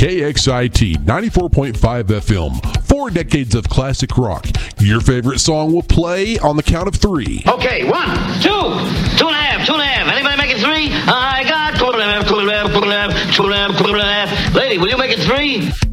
KXIT 94.5 FM. 4 decades of classic rock. Your favorite song will play on the count of 3. Okay, 1, 2, 2.5, 2.5. Anybody make it 3? I got 2.5, 2.5, 2.5, 2.5, 2.5. Lady, will you make it 3?